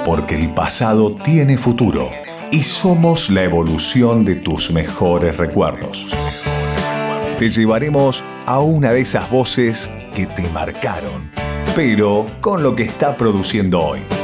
porque el pasado tiene futuro y somos la evolución de tus mejores recuerdos. Te llevaremos a una de esas voces que te marcaron, pero con lo que está produciendo hoy.